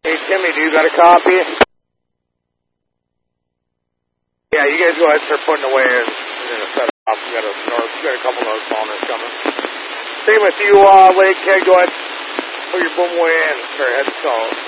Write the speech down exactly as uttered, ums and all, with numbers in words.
Hey, Timmy, do you got a copy? Yeah, you guys go ahead and start putting away. And we're going to set it up. We got a, we got a couple of spawners coming. Same with you, uh, Lake Keg. Go ahead, put your boom away in. Start heading south.